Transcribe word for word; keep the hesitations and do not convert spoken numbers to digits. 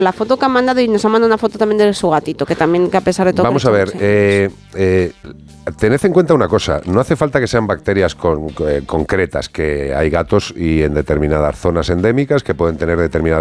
la foto que han mandado y nos han mandado una foto también de su gatito, que también, que a pesar de todo... Vamos a ver, eh, eh, tened en cuenta una cosa, no hace falta que sean bacterias con, eh, concretas, que hay gatos y en determinadas zonas endémicas que pueden tener determinados